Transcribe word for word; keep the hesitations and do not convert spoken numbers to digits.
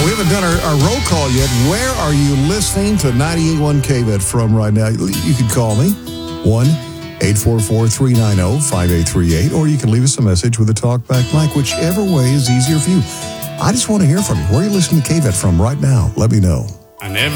we haven't done our, our roll call yet. Where are you listening to ninety-eight point one K V E T from right now? You can call me, one eight four four, three nine zero, five eight three eight, or you can leave us a message with a talkback mic, whichever way is easier for you. I just want to hear from you. Where are you listening to K V E T from right now? Let me know. I never